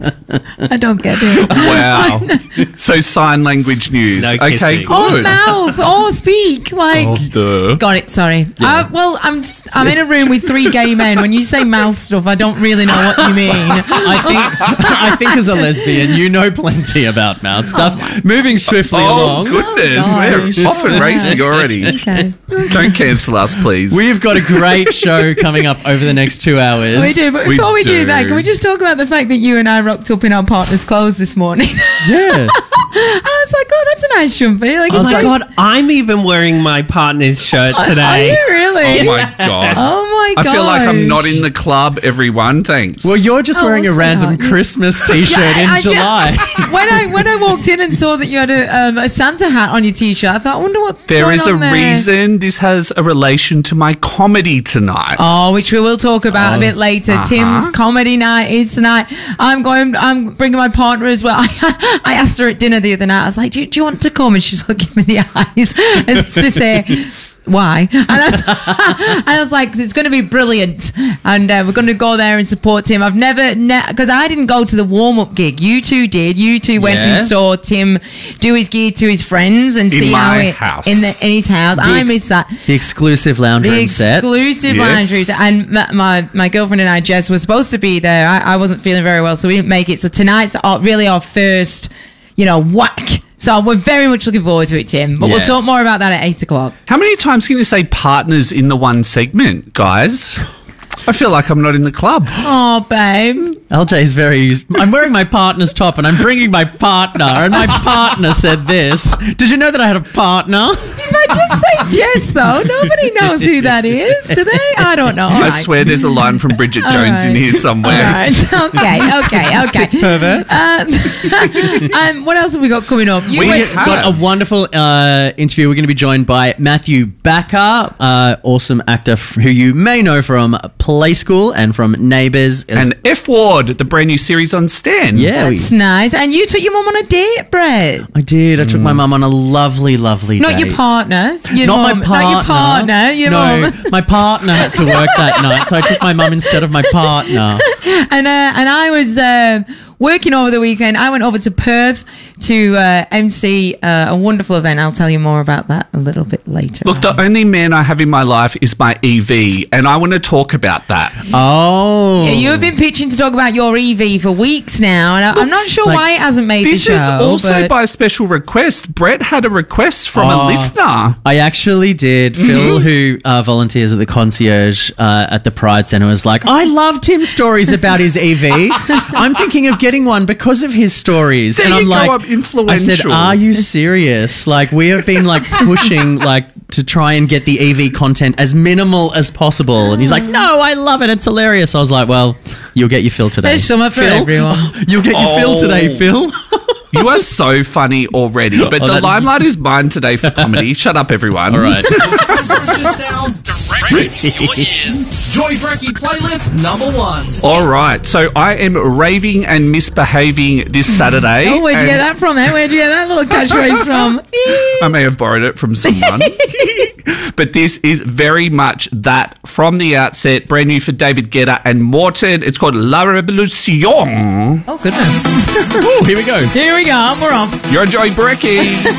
I don't get it. Wow. So sign language news. No Okay, kissing. Or good. mouth, or speak. Like, Oh, duh. got it. Sorry. Well, I'm in a room with 3 gay men. When you say mouth stuff, I don't really know what you mean. I think as a lesbian, you know plenty about mouth stuff. Moving swiftly Oh, along. goodness. gosh. We're off and racing already. Okay. Don't cancel us, please. We've got a great show coming up over the next 2 hours. We do, but We before we do do. that, can we just talk about the fact that you and I rocked up in our partner's clothes this morning? Yeah. I was like, oh, that's a nice shumpy. Like, Oh it's my like, God, I'm even wearing my partner's shirt Are today. you really? Oh, my God. Oh my I god! feel like I'm not in the club, everyone. Thanks. Well, you're just Oh, wearing a so random hot. Christmas T-shirt in I did- July. when I walked in and saw that you had a Santa hat on your t-shirt, I thought, I wonder what's There going is a on there. reason this has a relation to my comedy tonight. Oh, which we will talk about a bit later. Uh-huh. Tim's comedy night is tonight. I'm bringing my partner as well. I asked her at dinner the other night. I was like, do you want to come? And she's looking me in the eyes as if to say, why? And I was like, 'cause it's going to be brilliant. And we're going to go there and support Tim. I've never, because I didn't go to the warm-up gig. You two did. You two went Yeah. and saw Tim do his gig to his friends and see how my it, house. in his house. I missed that. The exclusive lounge The room set. exclusive Yes. lounge room. And my girlfriend and I, Jess, were supposed to be there. I wasn't feeling very well, so we didn't make it. So tonight's really our first, whack. So we're very much looking forward to it, Tim. But Yes. we'll talk more about that at 8 o'clock. How many times can you say partners in the one segment, guys? I feel like I'm not in the club. Oh, babe. LJ's I'm wearing my partner's top and I'm bringing my partner, and my partner said this. Did you know that I had a partner? If I just say Jess, though, nobody knows who that is, do they? I don't know. I swear there's a line from Bridget Jones in here somewhere. All right. Okay. It's pervert. What else have we got coming up? We We've have- got a wonderful interview. We're going to be joined by Matthew Backer, awesome actor who you may know from Play School and from Neighbours. And F Ward, the brand new series on Stan. Yeah, That's nice. And you took your mum on a date, Brett. I did. I took my mum on a lovely, lovely Not date. your partner. Your Not mum. my partner. Not your partner. Your no, mum. my partner had to work that night, so I took my mum instead of my partner. And I was working over the weekend. I went over to Perth to MC a wonderful event. I'll tell you more about that a little bit later. Look, the only man I have in my life is my EV, and I want to talk about that. Oh. Yeah, you've been pitching to talk about your EV for weeks now, and I'm not sure like- why it hasn't made This the show. is also but- by special request. Brett had a request from a Oh. listener. I actually did. Phil, who volunteers at the concierge at the Pride Centre, was like, I love Tim's stories about his EV. I'm thinking of getting one because of his stories. There and I'm you go, like, I'm influential. I said, are you serious? Like, we have been like pushing to try and get the EV content as minimal as possible. And he's like, no, I love it. It's hilarious. I was like, well, you'll get your fill today. There's something for Phil, everyone. You'll get your fill today, Phil. You are so funny already, but the that- limelight is mine today for comedy. Shut up, everyone. All right. Convergent sounds direct to your ears. Joy Brecky playlist #1. All right, so I am raving and misbehaving this Saturday. Oh, where'd you get and that from? Where'd you get that little catchphrase from? I may have borrowed it from someone. But this is very much that from the outset. Brand new for David Guetta and Morton. It's called La Revolution. Oh, goodness. Here we go. Here we go. We're off. You're Joy Brecky.